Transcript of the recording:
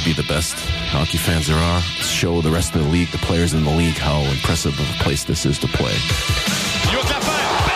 to be the best hockey fans there are. Show the rest of the league, the players in the league, how impressive of a place this is to play. Jouk Lafrenière.